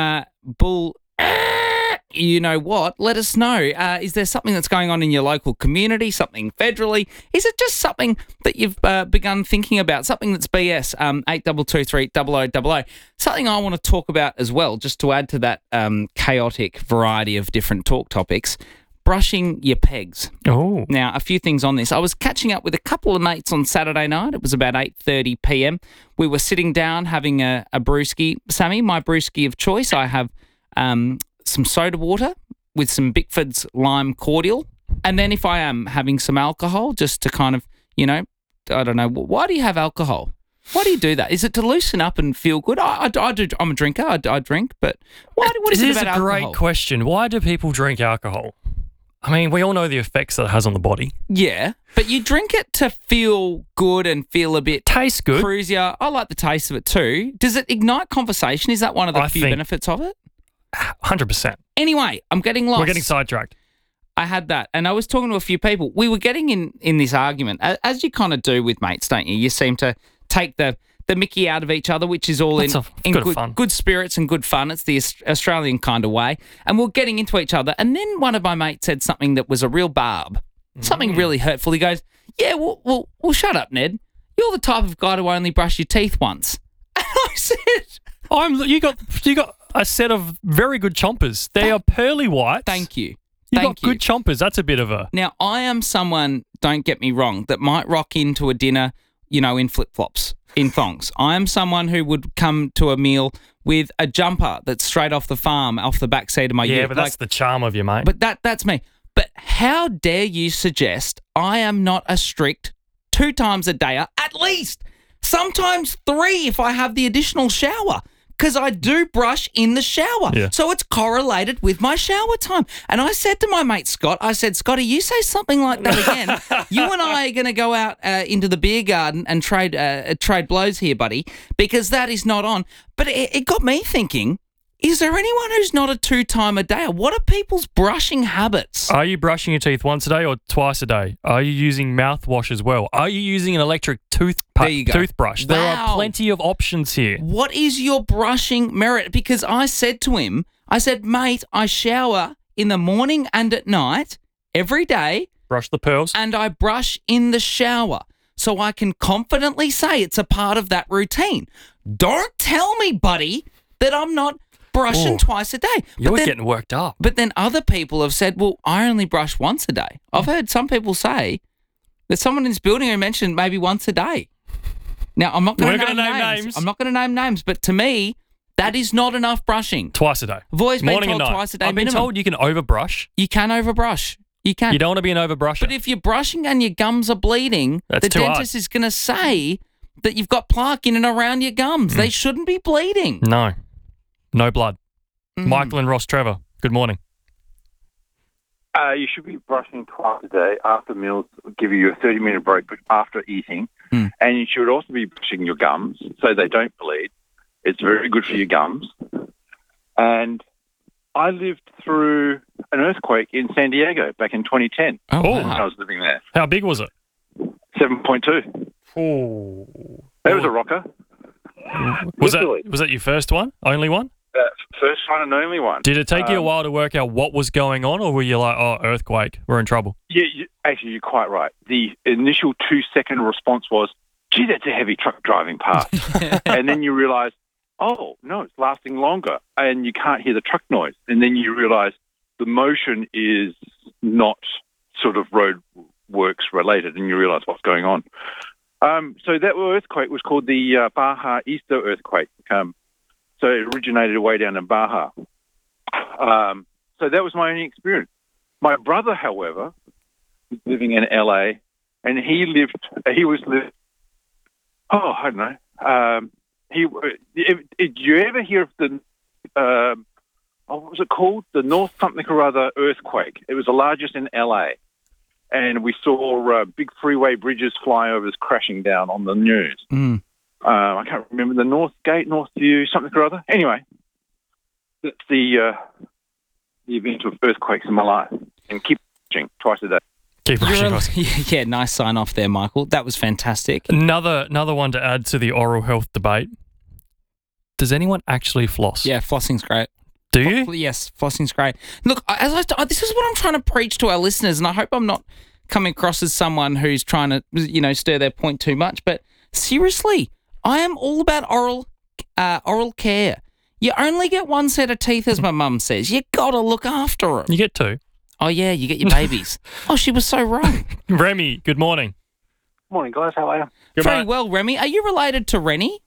You know what? Let us know. Is there something that's going on in your local community, something federally? Is it just something that you've begun thinking about, something that's BS? 8223 Something I want to talk about as well, just to add to that chaotic variety of different talk topics. Brushing your pegs. Oh. Now, a few things on this. I was catching up with a couple of mates on Saturday night. It was about 8:30 p.m. We were sitting down having a brewski. Sammy, my brewski of choice, I have some soda water with some Bickford's lime cordial. And then if I am having some alcohol, just to kind of, I don't know, why do you have alcohol? Why do you do that? Is it to loosen up and feel good? I do. I'm a drinker. I drink, but what is it about alcohol? This is a great question. Why do people drink alcohol? I mean, we all know the effects that it has on the body. Yeah, but you drink it to feel good and feel a bit... Tastes good. Cruisier. I like the taste of it too. Does it ignite conversation? Is that one of the few benefits of it? 100%. Anyway, I'm getting lost. We're getting sidetracked. I had that, and I was talking to a few people. We were getting in this argument, as you kind of do with mates, don't you? You seem to take the mickey out of each other, which is all in good spirits and good fun. It's the Australian kind of way. And we're getting into each other. And then one of my mates said something that was a real barb, something really hurtful. He goes, yeah, well, shut up, Ned. You're the type of guy to only brush your teeth once. And I said... You got a set of very good chompers. They are pearly white. Thank you. You got good chompers. That's a bit of a... Now, I am someone, don't get me wrong, that might rock into a dinner, in flip-flops. in thongs. I am someone who would come to a meal with a jumper that's straight off the farm, off the back seat of my Yeah, ute. but that's the charm of you, mate. But that's me. But how dare you suggest I am not a strict 2 times a day, at least, sometimes 3 if I have the additional shower, because I do brush in the shower. Yeah. So it's correlated with my shower time. And I said to my mate Scott, I said, Scotty, you say something like that again, you and I are going to go out into the beer garden and trade blows here, buddy, because that is not on. But it got me thinking, is there anyone who's not a 2 time a day? What are people's brushing habits? Are you brushing your teeth once a day or twice a day? Are you using mouthwash as well? Are you using an electric toothbrush? There are plenty of options here. What is your brushing merit? Because I said to him, I said, mate, I shower in the morning and at night every day. Brush the pearls. And I brush in the shower. So I can confidently say it's a part of that routine. Don't tell me, buddy, that I'm not brushing twice a day. You're getting worked up. But then other people have said, well, I only brush once a day. I've heard some people say that someone in this building who mentioned maybe once a day. Now, I'm not going to name names. I'm not going to name names, but to me, that is not enough brushing. Twice a day. I've always been Morning told and night. twice a day I've been minimum. told you can overbrush. You can overbrush. You can. You don't want to be an overbrusher. But if you're brushing and your gums are bleeding, That's the too hard. dentist is going to say that you've got plaque in and around your gums. They shouldn't be bleeding. No. No blood. Michael and Ross Trevor, good morning. You should be brushing twice a day after meals, give you a 30-minute break after eating. And you should also be brushing your gums so they don't bleed. It's very good for your gums. And I lived through an earthquake in San Diego back in 2010 when I was living there. How big was it? 7.2. Oh. That was a rocker. Was that your first one? Only one? First one and only one. Did it take you a while to work out what was going on, or were you like, oh, earthquake, we're in trouble? Yeah, actually, you're quite right. The initial 2-second response was, gee, that's a heavy truck driving past. And then you realise, oh, no, it's lasting longer, and you can't hear the truck noise. And then you realise the motion is not sort of road works related, and you realise what's going on. So that earthquake was called the Baja Easter earthquake. So it originated way down in Baja. So that was my only experience. My brother, however, was living in LA, and he was living, I don't know. Did you ever hear of the, what was it called? The North something or other earthquake. It was the largest in LA. And we saw big freeway bridges, flyovers crashing down on the news. I can't remember the North Gate, North View, something or other. Anyway, that's the event of earthquakes in my life. And keep watching twice a day. Keep watching. Yeah, nice sign off there, Michael. That was fantastic. Another one to add to the oral health debate. Does anyone actually floss? Yeah, flossing's great. Do you? Yes, flossing's great. Look, this is what I'm trying to preach to our listeners, and I hope I'm not coming across as someone who's trying to, stir their point too much. But seriously, I am all about oral care. You only get one set of teeth, as my mum says. You got to look after them. You get 2. Oh, yeah, you get your babies. Oh, she was so wrong. Remy, good morning. Morning, guys. How are you? Very well, Remy. Are you related to Rennie?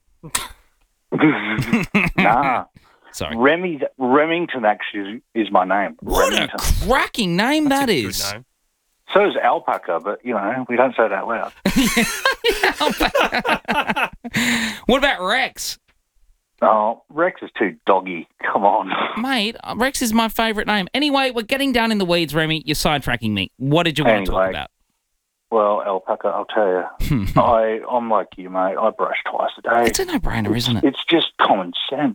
Nah. Sorry. Remington actually is my name. What Remington. a cracking name that is. Good name. So is alpaca, but, we don't say that loud. What about Rex? Oh, Rex is too doggy. Come on. Mate, Rex is my favourite name. Anyway, we're getting down in the weeds, Remy. You're sidetracking me. What did you want to talk about? Well, alpaca, I'll tell you. I'm like you, mate. I brush twice a day. It's a no-brainer, isn't it? It's just common sense.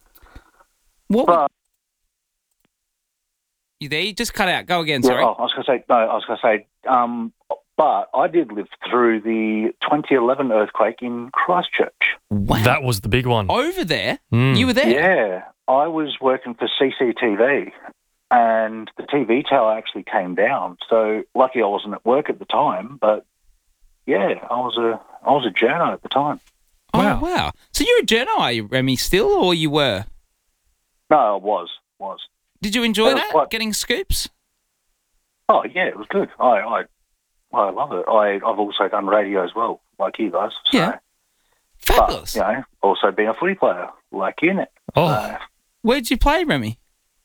You there? You just cut out. Go again, sorry. Yeah, I was going to say, but I did live through the 2011 earthquake in Christchurch. Wow. That was the big one. Over there? You were there? Yeah. I was working for CCTV, and the TV tower actually came down. So lucky I wasn't at work at the time, but yeah, I was a journo at the time. Oh, wow. So you're a journo, are you, Remy, still, or you were? No, I was. Did you enjoy that, getting scoops? Oh, yeah, it was good. I love it. I've also done radio as well, like you guys. So. Yeah. Fabulous. But, also being a footy player like you, Nick. Where'd you play, Remy?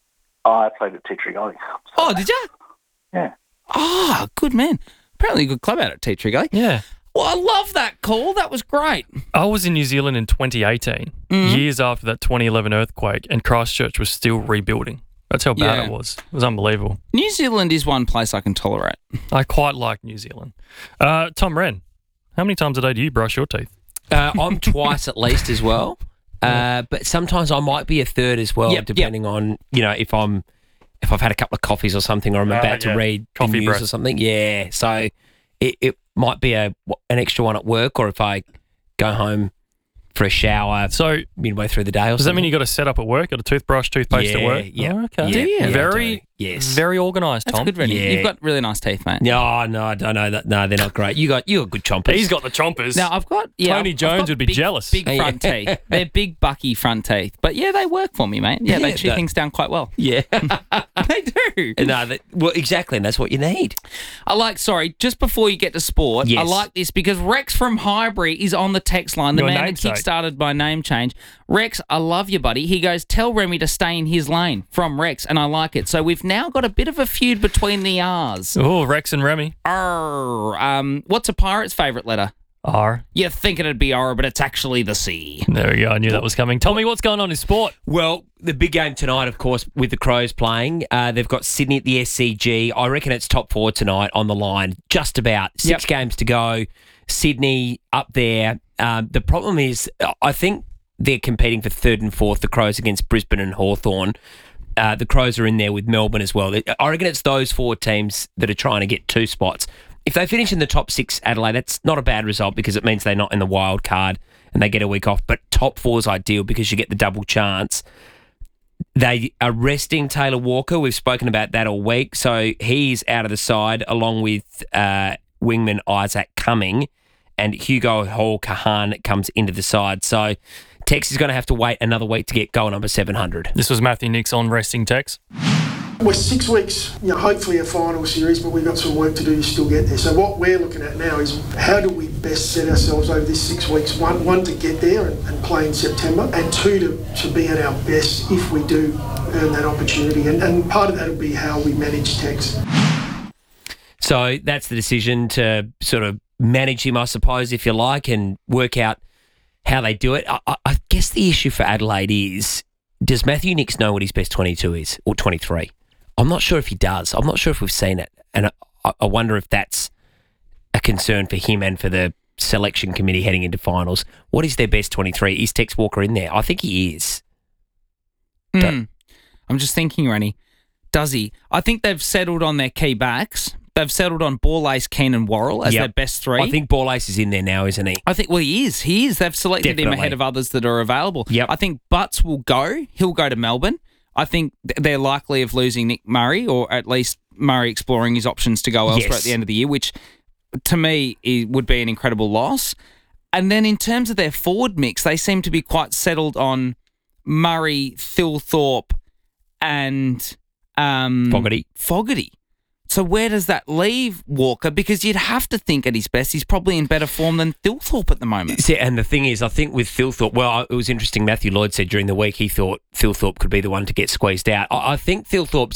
I played at Tea Gully. Oh, did you? Yeah. Oh, good man. Apparently a good club out at Tea Gully. Yeah. Well, I love that call. That was great. I was in New Zealand in 2018, years after that 2011 earthquake, and Christchurch was still rebuilding. That's how bad it was. It was unbelievable. New Zealand is one place I can tolerate. I quite like New Zealand. Tom Wren, how many times a day do you brush your teeth? I'm twice at least as well. But sometimes I might be a third as well, depending on, if I've had a couple of coffees or something, or I'm about to read coffee news breath or something. Yeah. So it might be an extra one at work, or if I go home for a shower midway through the day or something. Does that mean you got a set up at work? Got a toothbrush, toothpaste at work? Yeah. Oh, okay. Do you? Very organised, Tom. That's good, Rennie. Yeah. You've got really nice teeth, mate. No, I don't know that. No, they're not great. You got good chompers. He's got the chompers. Now, I've got... Tony Jones would be jealous. Big front teeth. They're big, bucky front teeth. But, they work for me, mate. Yeah, they chew things down quite well. Yeah. They do. No, exactly, and that's what you need. Just before you get to sport, Yes. I like this because Rex from Highbury is on the text line, the Your man that namesake. kickstarted my name change. Rex, I love you, buddy. He goes, tell Remy to stay in his lane from Rex, and I like it. So we've now got a bit of a feud between the R's. Oh, Rex and Remy. R. What's a pirate's favourite letter? R. You're thinking it'd be R, but it's actually the C. There we go. I knew that was coming. Tell me what's going on in sport. Well, the big game tonight, of course, with the Crows playing. They've got Sydney at the SCG. I reckon it's top 4 tonight on the line. Just about 6 games to go. Sydney up there. The problem is, I think they're competing for 3rd and 4th, the Crows against Brisbane and Hawthorn. The Crows are in there with Melbourne as well. I reckon it's those 4 teams that are trying to get 2 spots. If they finish in the top 6, Adelaide, that's not a bad result because it means they're not in the wild card and they get a week off. But top 4 is ideal because you get the double chance. They are resting Taylor Walker. We've spoken about that all week. So he's out of the side along with wingman Isaac Cumming, and Hugo Hall-Kahan comes into the side. So Tex is going to have to wait another week to get goal number 700. This was Matthew Nicks on resting Tex. We're 6 weeks, hopefully a final series, but we've got some work to do to still get there. So what we're looking at now is how do we best set ourselves over this 6 weeks? One to get there and play in September, and 2 to be at our best if we do earn that opportunity. And part of that will be how we manage Tex. So that's the decision to sort of manage him, I suppose, if you like, and work out how they do it. I guess the issue for Adelaide is, does Matthew Nicks know what his best 22 is, or 23? I'm not sure if he does. I'm not sure if we've seen it. And I wonder if that's a concern for him and for the selection committee heading into finals. What is their best 23? Is Tex Walker in there? I think he is. I'm just thinking, Rennie, does he? I think they've settled on their key backs. They've settled on Ball-Ace, Keenan Worrell as their best 3. I think Ball-Ace is in there now, isn't he? I think, he is. He is. They've selected him ahead of others that are available. Yep. I think Butts will go. He'll go to Melbourne. I think they're likely of losing Nick Murray, or at least Murray exploring his options to go elsewhere at the end of the year, which to me would be an incredible loss. And then in terms of their forward mix, they seem to be quite settled on Murray, Thilthorpe, and Fogarty. So where does that leave Walker? Because you'd have to think at his best, he's probably in better form than Thilthorpe at the moment. See, and the thing is, I think with Thilthorpe, it was interesting. Matthew Lloyd said during the week he thought Thilthorpe could be the one to get squeezed out. I think Thilthorpe's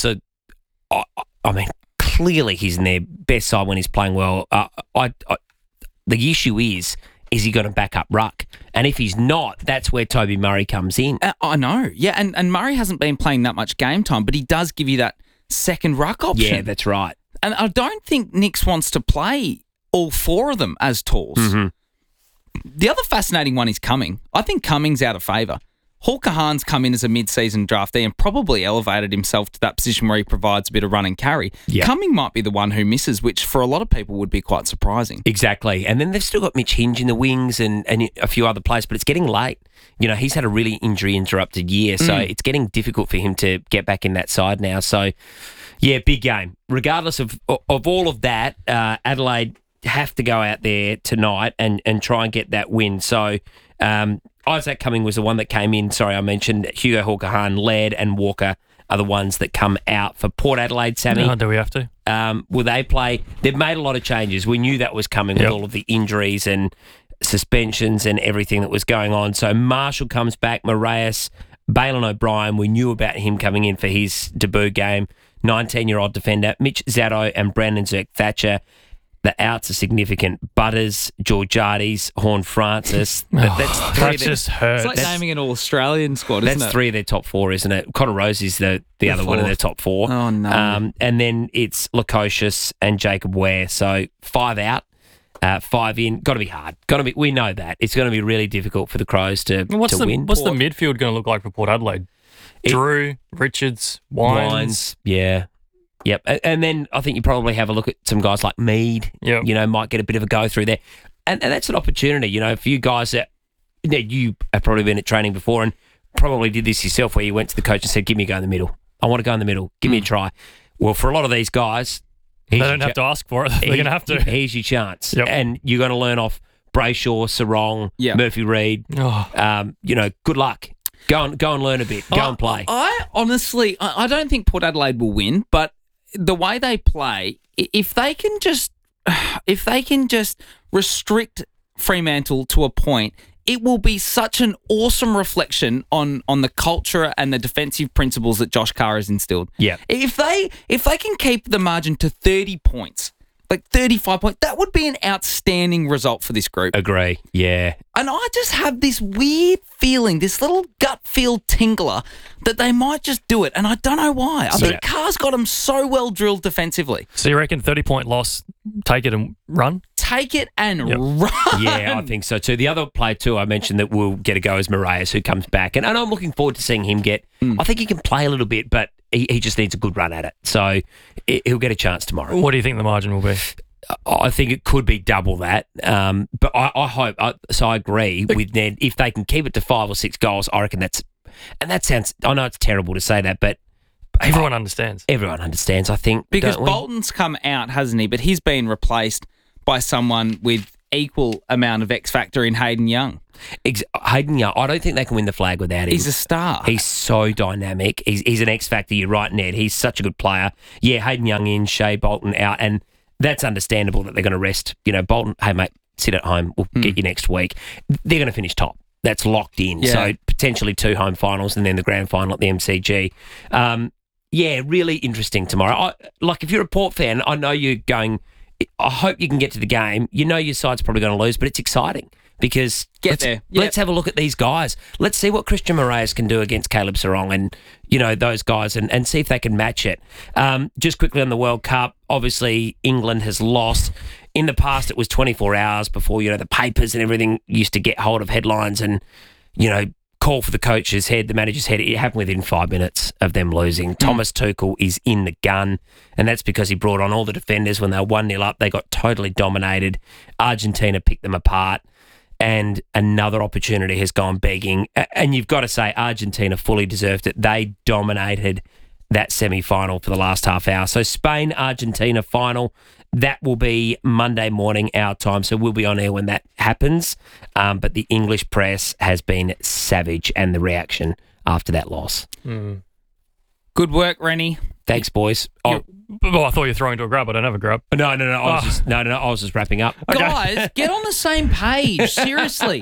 clearly he's in their best side when he's playing well. The issue is he going to back up ruck? And if he's not, that's where Toby Murray comes in. I know. Yeah, and Murray hasn't been playing that much game time, but he does give you that second ruck option. Yeah, that's right. And I don't think Nicks wants to play all 4 of them as talls. Mm-hmm. The other fascinating one is Cumming. I think Cumming's out of favour. Hall-Kahan's come in as a mid-season draftee and probably elevated himself to that position where he provides a bit of run and carry. Yeah. Cumming might be the one who misses, which for a lot of people would be quite surprising. Exactly. And then they've still got Mitch Hinge in the wings and a few other players, but it's getting late. He's had a really injury-interrupted year, so it's getting difficult for him to get back in that side now. So, yeah, big game. Regardless of all of that, Adelaide have to go out there tonight and try and get that win. So, Isaac Cumming was the one that came in. Sorry, I mentioned Hugo Hall-Kahan, Laird and Walker are the ones that come out for Port Adelaide, Sammy. No, do we have to? Will they play? They've made a lot of changes. We knew that was coming with all of the injuries and suspensions and everything that was going on. So Marshall comes back, Moraes, Balin O'Brien, we knew about him coming in for his debut game, 19-year-old defender, Mitch Zaddo and Brandon Zerk-Thatcher. The outs are significant. Butters, Georgiades, Horne-Francis. That's three. That just hurts. It's like naming an All-Australian squad, isn't it? That's three of their top four, isn't it? Connor Rose is the other one of their top four. Oh, no. And then it's Lukosius and Jacob Ware. So 5 out, 5 in. Got to be hard. We know that. It's going to be really difficult for the Crows to win. What's the midfield going to look like for Port Adelaide? Drew, Richards, Wines. Yeah. Yep. And then I think you probably have a look at some guys like Mead, might get a bit of a go through there. And that's an opportunity, for you guys that you have probably been at training before and probably did this yourself where you went to the coach and said, give me a go in the middle. I want to go in the middle. Give me a try. Well, for a lot of these guys, they don't have to ask for it. They're going to have to. Here's your chance. Yep. And you're going to learn off Brayshaw, Sarong, Murphy Reid. Good luck. Go and learn a bit. Go and play. I honestly don't think Port Adelaide will win, but the way they play, if they can just restrict Fremantle to a point, it will be such an awesome reflection on the culture and the defensive principles that Josh Carr has instilled. Yeah. If they can keep the margin to 30 points, like 35 points, that would be an outstanding result for this group. Agree. Yeah. And I just have this weird feeling, this little gut feel tingler, that they might just do it. And I don't know why. I think Carr's got them so well drilled defensively. So you reckon 30-point loss, take it and run? Take it and run. Yeah, I think so too. The other player too I mentioned that will get a go is Moraes, who comes back. And I'm looking forward to seeing him get... I think he can play a little bit, but he just needs a good run at it. So he'll get a chance tomorrow. What do you think the margin will be? I think it could be double that. But I hope... So I agree with Ned. If they can keep it to 5 or 6 goals, I reckon that's... And that sounds... I know it's terrible to say that, but... Everyone understands. Everyone understands, I think. Because Bolton's come out, hasn't he? But he's been replaced by someone with equal amount of X factor in Hayden Young. Hayden Young, I don't think they can win the flag without him. He's a star. He's so dynamic. He's an X factor. You're right, Ned. He's such a good player. Yeah, Hayden Young in, Shea Bolton out, and that's understandable that they're going to rest. Bolton, hey mate, sit at home. We'll get you next week. They're going to finish top. That's locked in. Yeah. So potentially 2 home finals and then the grand final at the MCG. Yeah, really interesting tomorrow. If you're a Port fan, I know you're going... I hope you can get to the game. You know your side's probably going to lose, but it's exciting because let's have a look at these guys. Let's see what Christian Moraes can do against Caleb Sarong and, those guys and see if they can match it. Just quickly on the World Cup, obviously England has lost. In the past, it was 24 hours before, the papers and everything used to get hold of headlines and, call for the coach's head, the manager's head. It happened within 5 minutes of them losing. Thomas Tuchel is in the gun, and that's because he brought on all the defenders when they were 1-0 up. They got totally dominated. Argentina picked them apart, and another opportunity has gone begging. And you've got to say Argentina fully deserved it. They dominated that semi-final for the last half hour. So Spain, Argentina final. That will be Monday morning our time, so we'll be on air when that happens. But the English press has been savage and the reaction after that loss. Good work, Rennie. Thanks, boys. I thought you were throwing to a grab. I don't have a grab. No. I was just wrapping up. Okay. Guys, get on the same page. Seriously.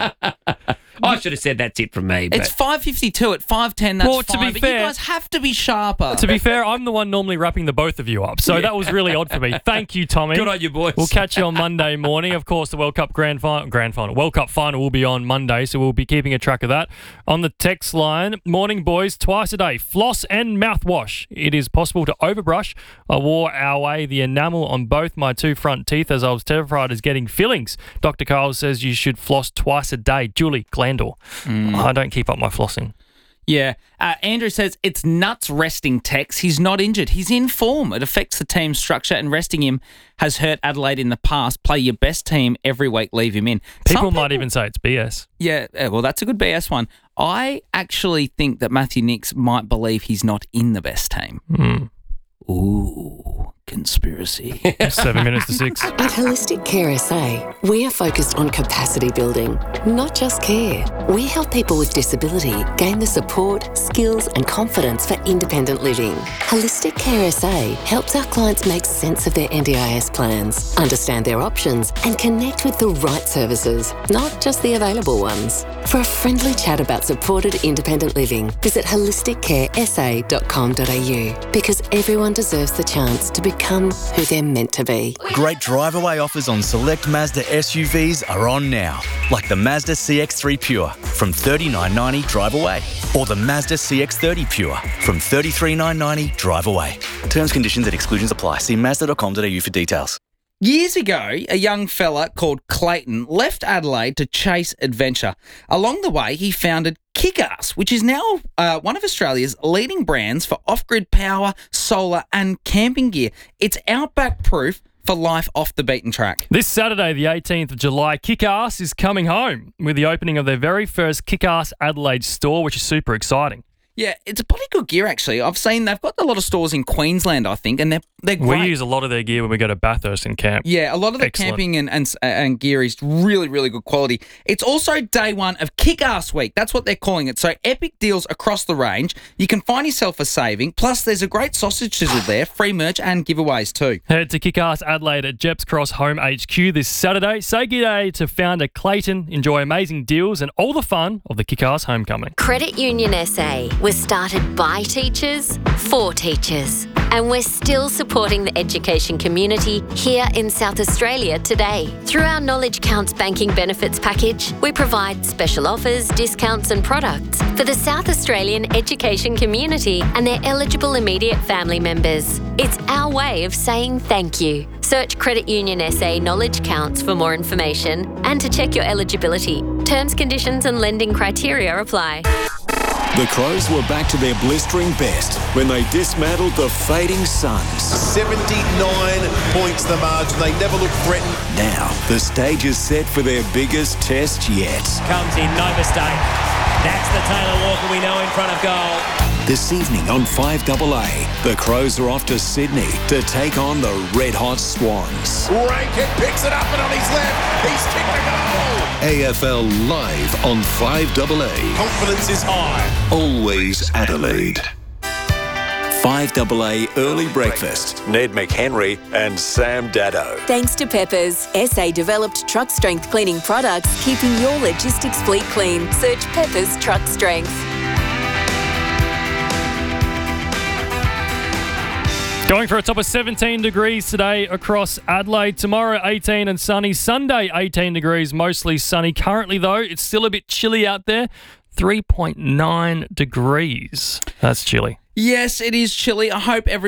I should have said that's it from me. But. It's 5:52 at 5:10. That's fine. But you guys have to be sharper. To be fair, I'm the one normally wrapping the both of you up, so that was really odd for me. Thank you, Tommy. Good on you, boys. We'll catch you on Monday morning. Of course, the World Cup Grand Final. World Cup final will be on Monday, so we'll be keeping a track of that. On the text line, morning boys, twice a day, floss and mouthwash. It is possible to overbrush. I wore away the enamel on both my 2 front teeth as I was terrified as getting fillings. Dr. Carl says you should floss twice a day. Julie Glandor. I don't keep up my flossing. Yeah. Andrew says, it's nuts resting Tex. He's not injured. He's in form. It affects the team's structure and resting him has hurt Adelaide in the past. Play your best team every week. Leave him in. People might even say it's BS. Yeah, well, that's a good BS one. I actually think that Matthew Nicks might believe he's not in the best team. Ooh. conspiracy. 7 minutes to 6. At Holistic Care SA, we are focused on capacity building, not just care. We help people with disability gain the support, skills and confidence for independent living. Holistic Care SA helps our clients make sense of their NDIS plans, understand their options and connect with the right services, not just the available ones. For a friendly chat about supported independent living, visit holisticcaresa.com.au because everyone deserves the chance to become who they're meant to be. Great drive-away offers on select Mazda SUVs are on now, like the Mazda CX-3 Pure from $39.90 drive away, or the Mazda CX-30 Pure from $33,990 drive away. Terms, conditions and exclusions apply. See Mazda.com.au for details. Years ago, a young fella called Clayton left Adelaide to chase adventure. Along the way, he founded Kickass, which is now one of Australia's leading brands for off-grid power, solar and camping gear. It's outback proof for life off the beaten track. This Saturday, the 18th of July, Kickass is coming home with the opening of their very first Kickass Adelaide store, which is super exciting. Yeah, it's a bloody good gear, actually. I've seen they've got a lot of stores in Queensland, I think, and they're great. We use a lot of their gear when we go to Bathurst and camp. Yeah, a lot of the camping and gear is really, really good quality. It's also day one of Kick-Ass Week. That's what they're calling it. So epic deals across the range. You can find yourself a saving. Plus, there's a great sausage sizzle there, free merch and giveaways too. Head to Kick-Ass Adelaide at Jeps Cross Home HQ this Saturday. Say g'day to founder Clayton. Enjoy amazing deals and all the fun of the Kick-Ass homecoming. Credit Union SA was started by teachers for teachers. And we're still supporting the education community here in South Australia today. Through our Knowledge Counts banking benefits package, we provide special offers, discounts and products for the South Australian education community and their eligible immediate family members. It's our way of saying thank you. Search Credit Union SA Knowledge Counts for more information and to check your eligibility. Terms, conditions and lending criteria apply. The Crows were back to their blistering best when they dismantled the fading Suns. 79 points the margin. They never looked threatened. Now, the stage is set for their biggest test yet. Comes in, no mistake. That's the Taylor Walker we know in front of goal. This evening on 5AA, the Crows are off to Sydney to take on the red-hot Swans. Rankin picks it up and on his left, he's kicked a goal. AFL Live on 5AA. Confidence is high. Always Adelaide. 5AA Early Breakfast. Ned McHenry and Sam Dado. Thanks to Peppers, SA developed truck strength cleaning products, keeping your logistics fleet clean. Search Peppers Truck Strength. Going for a top of 17 degrees today across Adelaide. Tomorrow, 18 and sunny. Sunday, 18 degrees, mostly sunny. Currently, though, it's still a bit chilly out there. 3.9 degrees. That's chilly. Yes, it is chilly. I hope everyone